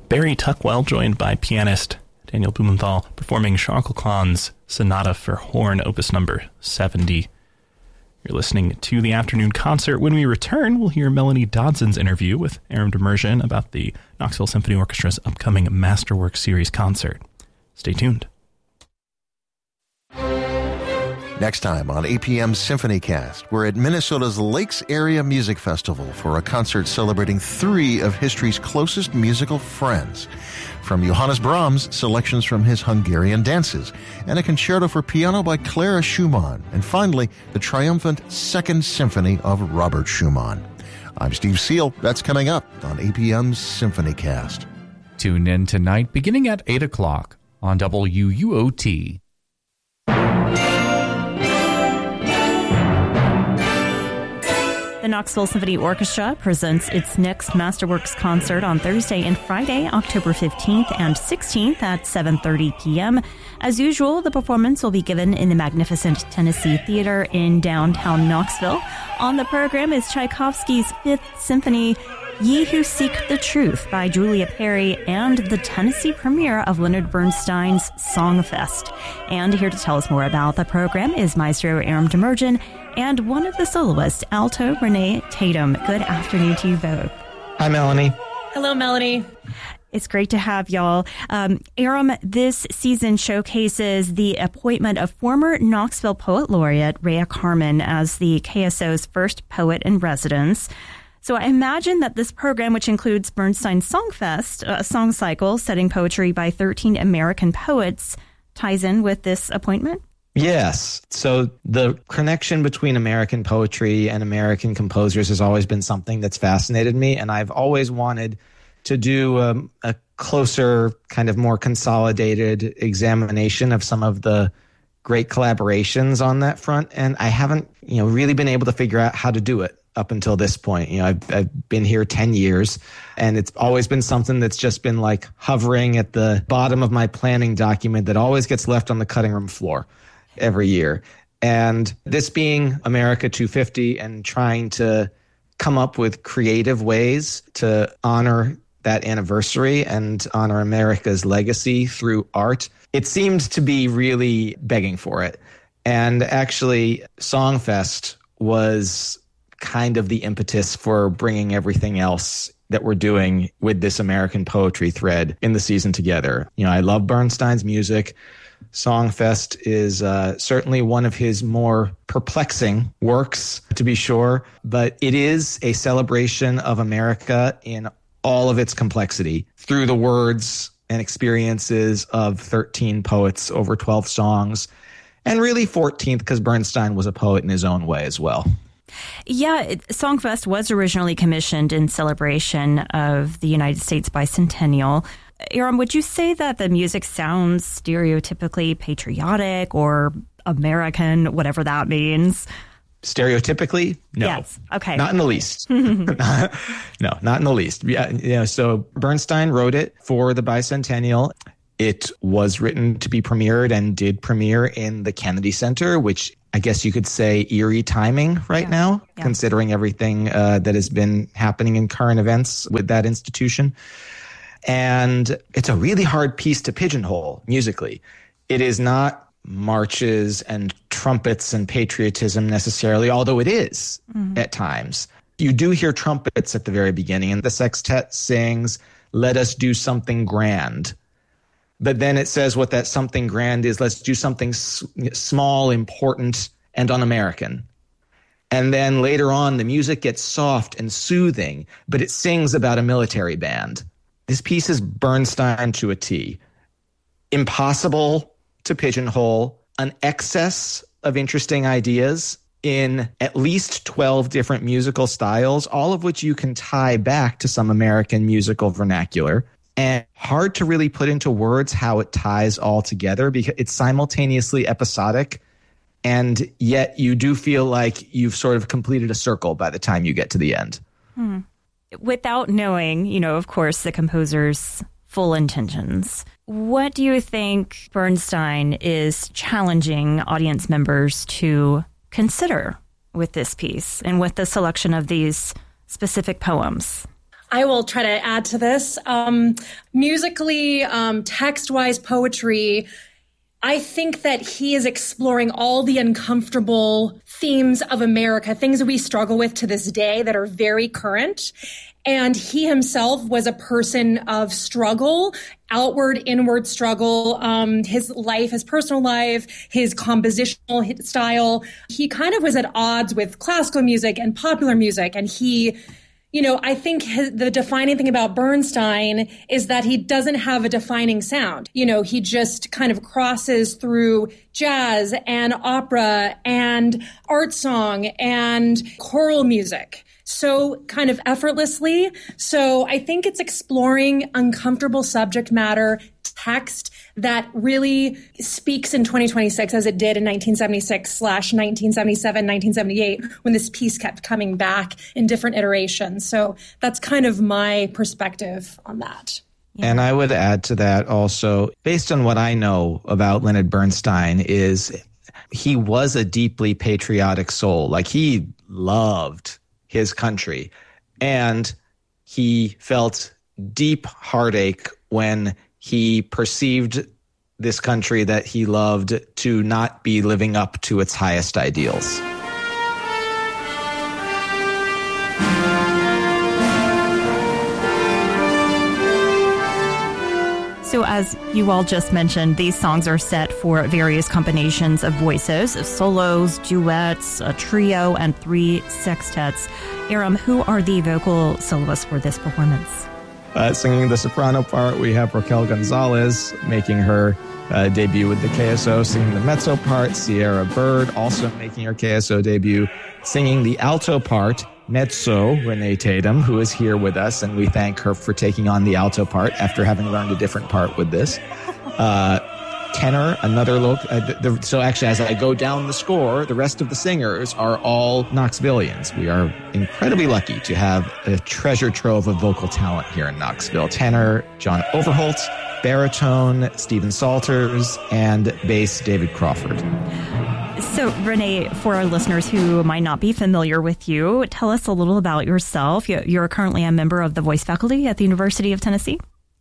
Barry Tuckwell, joined by pianist Daniel Blumenthal, performing Charles Clans' Sonata for Horn, Opus number 70. You're listening to the afternoon concert. When we return, we'll hear Melanie Dodson's interview with Aram Demirjian about the Knoxville Symphony Orchestra's upcoming Masterwork Series concert. Stay tuned. Next time on APM's SymphonyCast, we're at Minnesota's Lakes Area Music Festival for a concert celebrating three of history's closest musical friends. From Johannes Brahms, selections from his Hungarian dances, and a concerto for piano by Clara Schumann, and finally, the triumphant Second Symphony of Robert Schumann. I'm Steve Seal. That's coming up on APM's SymphonyCast. Tune in tonight beginning at 8 o'clock on WUOT. The Knoxville Symphony Orchestra presents its next Masterworks concert on Thursday and Friday, October 15th and 16th at 7:30 p.m. As usual, the performance will be given in the magnificent Tennessee Theater in downtown Knoxville. On the program is Tchaikovsky's Fifth Symphony, Ye Who Seek the Truth by Julia Perry, and the Tennessee premiere of Leonard Bernstein's Songfest. And here to tell us more about the program is Maestro Aram Demirjian and one of the soloists, alto Renee Tatum. Good afternoon to you both. Hi, Melanie. Hello, Melanie. It's great to have y'all. Aram, this season showcases the appointment of former Knoxville Poet Laureate Rhea Carmen as the KSO's first poet in residence. So I imagine that this program, which includes Bernstein's Songfest, a song cycle setting poetry by 13 American poets, ties in with this appointment? Yes. So the connection between American poetry and American composers has always been something that's fascinated me, and I've always wanted to do a closer, kind of more consolidated examination of some of the great collaborations on that front, and I haven't, really been able to figure out how to do it up until this point. I've been here 10 years, and it's always been something that's just been like hovering at the bottom of my planning document that always gets left on the cutting room floor every year. And this being America 250 and trying to come up with creative ways to honor that anniversary and honor America's legacy through art, it seemed to be really begging for it. And actually, Songfest was kind of the impetus for bringing everything else that we're doing with this American poetry thread in the season together. I love Bernstein's music. Songfest is certainly one of his more perplexing works, to be sure, but it is a celebration of America in all of its complexity through the words and experiences of 13 poets over 12 songs, and really 14th because Bernstein was a poet in his own way as well. Yeah, Songfest was originally commissioned in celebration of the United States bicentennial. Aram, would you say that the music sounds stereotypically patriotic or American, whatever that means? Stereotypically? No. Yes. Okay. Not in the least. No, not in the least. Yeah. So Bernstein wrote it for the bicentennial. It was written to be premiered and did premiere in the Kennedy Center, which I guess you could say eerie timing right now, considering everything that has been happening in current events with that institution. And it's a really hard piece to pigeonhole musically. It is not marches and trumpets and patriotism necessarily, although it is at times. You do hear trumpets at the very beginning, and the sextet sings, "Let us do something grand." But then it says what that something grand is. Let's do something small, important, and un-American. And then later on, the music gets soft and soothing, but it sings about a military band. This piece is Bernstein to a T. Impossible to pigeonhole, an excess of interesting ideas in at least 12 different musical styles, all of which you can tie back to some American musical vernacular. And hard to really put into words how it ties all together because it's simultaneously episodic, and yet you do feel like you've sort of completed a circle by the time you get to the end. Without knowing, of course, the composer's full intentions, what do you think Bernstein is challenging audience members to consider with this piece and with the selection of these specific poems? I will try to add to this. Musically, text-wise poetry, I think that he is exploring all the uncomfortable themes of America, things that we struggle with to this day that are very current. And he himself was a person of struggle, outward, inward struggle. His life, his personal life, his compositional style, he kind of was at odds with classical music and popular music. And he, I think the defining thing about Bernstein is that he doesn't have a defining sound. He just kind of crosses through jazz and opera and art song and choral music. So kind of effortlessly. So I think it's exploring uncomfortable subject matter, text that really speaks in 2026 as it did in 1976/1977, 1978, when this piece kept coming back in different iterations. So that's kind of my perspective on that. Yeah. And I would add to that also, based on what I know about Leonard Bernstein, is he was a deeply patriotic soul. Like, he loved his country, and he felt deep heartache when he perceived this country that he loved to not be living up to its highest ideals. So as you all just mentioned, these songs are set for various combinations of voices, solos, duets, a trio, and 3 sextets. Aram, who are the vocal soloists for this performance? Singing the soprano part, we have Raquel Gonzalez making her debut with the KSO. Singing the mezzo part, Sierra Bird also making her KSO debut. Singing the alto part, mezzo, Renee Tatum, who is here with us, and we thank her for taking on the alto part after having learned a different part with this. Tenor, another look. So actually, as I go down the score, the rest of the singers are all Knoxvillians. We are incredibly lucky to have a treasure trove of vocal talent here in Knoxville. Tenor, John Overholt. Baritone, Stephen Salters. And bass, David Crawford. So, Renee, for our listeners who might not be familiar with you, tell us a little about yourself. You're currently a member of the voice faculty at the University of Tennessee.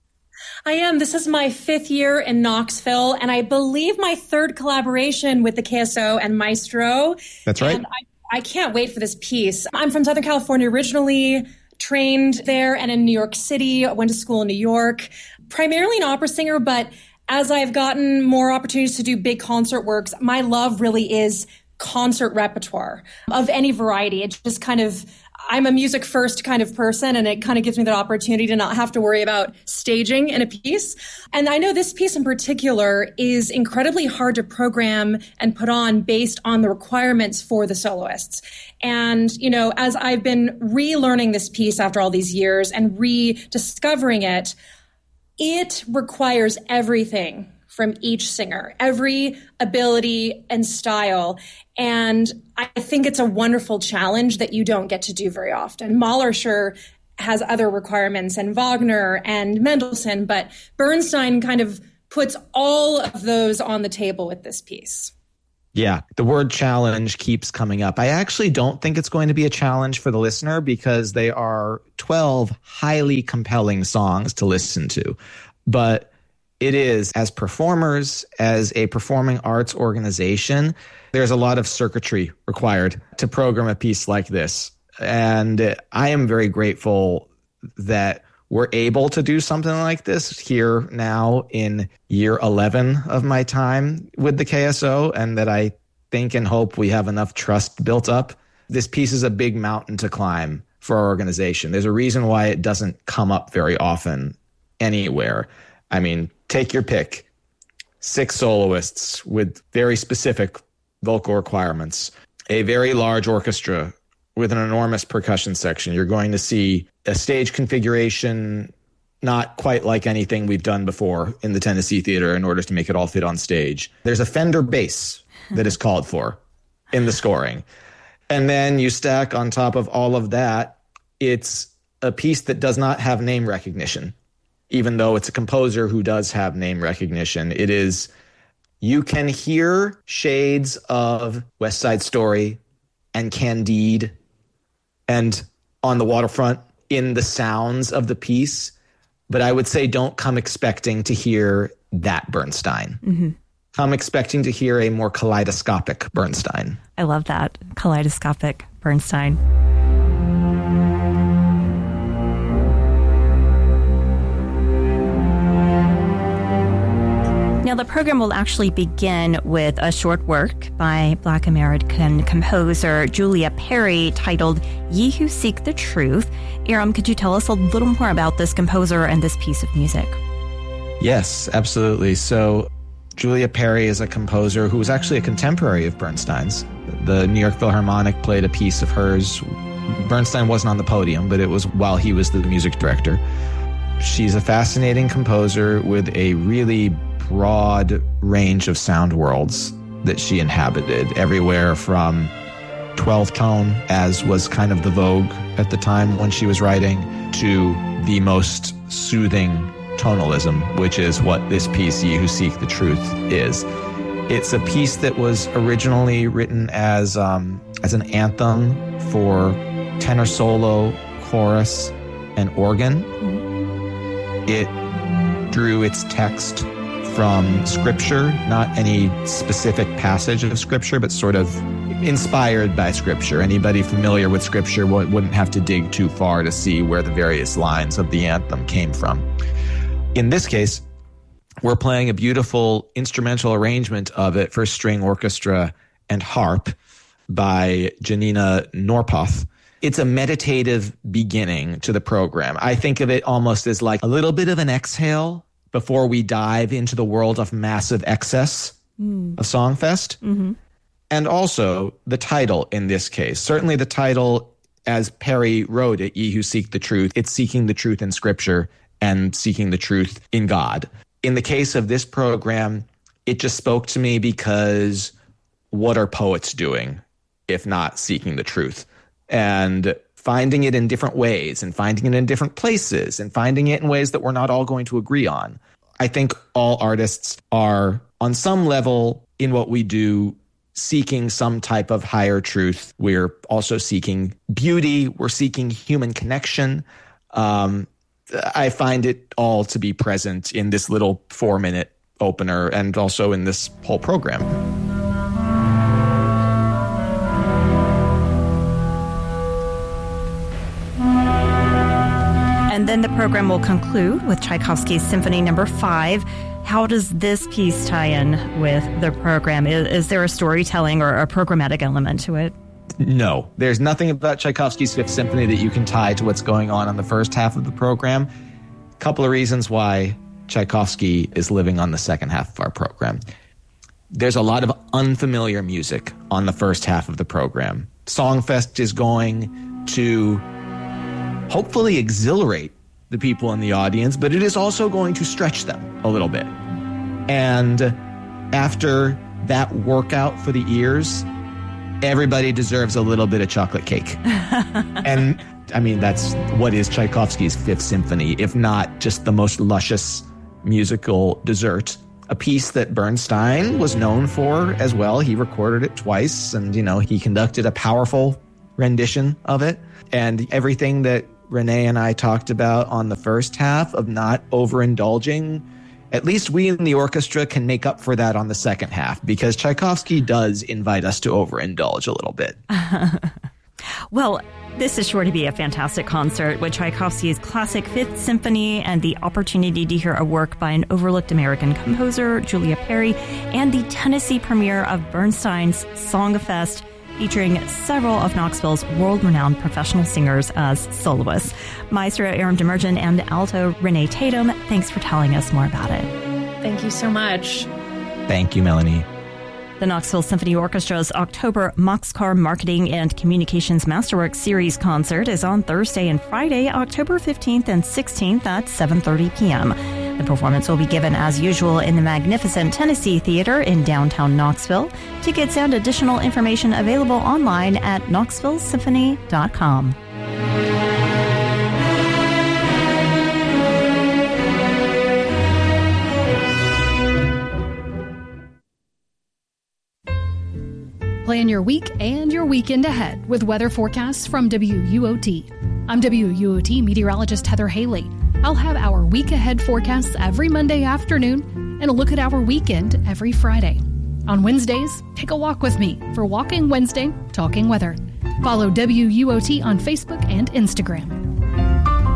I am. This is my 5th year in Knoxville, and I believe my 3rd collaboration with the KSO and Maestro. That's right. And I can't wait for this piece. I'm from Southern California originally, trained there and in New York City. I went to school in New York, primarily an opera singer, but as I've gotten more opportunities to do big concert works, my love really is concert repertoire of any variety. It just kind of, I'm a music first kind of person, and it kind of gives me that opportunity to not have to worry about staging in a piece. And I know this piece in particular is incredibly hard to program and put on based on the requirements for the soloists. And, as I've been relearning this piece after all these years and rediscovering it, it requires everything from each singer, every ability and style. And I think it's a wonderful challenge that you don't get to do very often. Mahler sure has other requirements, and Wagner and Mendelssohn, but Bernstein kind of puts all of those on the table with this piece. Yeah, the word challenge keeps coming up. I actually don't think it's going to be a challenge for the listener because they are 12 highly compelling songs to listen to. But it is, as performers, as a performing arts organization, there's a lot of circuitry required to program a piece like this. And I am very grateful that we're able to do something like this here now in year 11 of my time with the KSO, and that I think and hope we have enough trust built up. This piece is a big mountain to climb for our organization. There's a reason why it doesn't come up very often anywhere. I mean, take your pick. 6 soloists with very specific vocal requirements, a very large orchestra with an enormous percussion section. You're going to see a stage configuration not quite like anything we've done before in the Tennessee Theater in order to make it all fit on stage. There's a Fender bass that is called for in the scoring. And then you stack on top of all of that, it's a piece that does not have name recognition. Even though it's a composer who does have name recognition, it is, you can hear shades of West Side Story and Candide and On the Waterfront in the sounds of the piece. But I would say don't come expecting to hear that Bernstein. Mm-hmm. Come expecting to hear a more kaleidoscopic Bernstein. I love that. Kaleidoscopic Bernstein. Now, the program will actually begin with a short work by Black American composer Julia Perry titled Ye Who Seek the Truth. Aram, could you tell us a little more about this composer and this piece of music? Yes, absolutely. So Julia Perry is a composer who was actually a contemporary of Bernstein's. The New York Philharmonic played a piece of hers. Bernstein wasn't on the podium, but it was while he was the music director. She's a fascinating composer with a really broad range of sound worlds that she inhabited, everywhere from 12-tone, as was kind of the vogue at the time when she was writing, to the most soothing tonalism, which is what this piece, Ye Who Seek the Truth, is. It's a piece that was originally written as an anthem for tenor solo, chorus, and organ. It drew its text from scripture, not any specific passage of scripture, but sort of inspired by scripture. Anybody familiar with scripture wouldn't have to dig too far to see where the various lines of the anthem came from. In this case, we're playing a beautiful instrumental arrangement of it for string orchestra and harp by Janina Norpoth. It's a meditative beginning to the program. I think of it almost as like a little bit of an exhale before we dive into the world of massive excess of Songfest. Mm-hmm. And also the title in this case. Certainly the title, as Perry wrote it, Ye Who Seek the Truth, it's seeking the truth in Scripture and seeking the truth in God. In the case of this program, it just spoke to me because what are poets doing if not seeking the truth? And finding it in different ways and finding it in different places and finding it in ways that we're not all going to agree on. I think all artists are, on some level, in what we do, seeking some type of higher truth. We're also seeking beauty. We're seeking human connection. I find it all to be present in this little 4-minute opener and also in this whole program. And then the program will conclude with Tchaikovsky's Symphony No. 5. How does this piece tie in with the program? Is there a storytelling or a programmatic element to it? No, there's nothing about Tchaikovsky's Fifth Symphony that you can tie to what's going on the first half of the program. A couple of reasons why Tchaikovsky is living on the second half of our program. There's a lot of unfamiliar music on the first half of the program. Songfest is going to hopefully exhilarate the people in the audience, but it is also going to stretch them a little bit. And after that workout for the ears, everybody deserves a little bit of chocolate cake. And I mean, that's what is Tchaikovsky's Fifth Symphony, if not just the most luscious musical dessert. A piece that Bernstein was known for as well. He recorded it twice and, he conducted a powerful rendition of it. And everything that Renee and I talked about on the first half of not overindulging, at least we in the orchestra can make up for that on the second half, because Tchaikovsky does invite us to overindulge a little bit. Well, this is sure to be a fantastic concert with Tchaikovsky's classic Fifth Symphony and the opportunity to hear a work by an overlooked American composer, Julia Perry, and the Tennessee premiere of Bernstein's Songfest, featuring several of Knoxville's world-renowned professional singers as soloists. Maestro Aram Demerjen and alto Renee Tatum, thanks for telling us more about it. Thank you so much. Thank you, Melanie. The Knoxville Symphony Orchestra's October Moxcar Marketing and Communications Masterworks Series concert is on Thursday and Friday, October 15th and 16th at 7:30 p.m. The performance will be given as usual in the magnificent Tennessee Theater in downtown Knoxville. Tickets and additional information available online at knoxvillesymphony.com. Plan your week and your weekend ahead with weather forecasts from WUOT. I'm WUOT meteorologist Heather Haley. I'll have our week ahead forecasts every Monday afternoon and a look at our weekend every Friday. On Wednesdays, take a walk with me for Walking Wednesday, Talking Weather. Follow WUOT on Facebook and Instagram.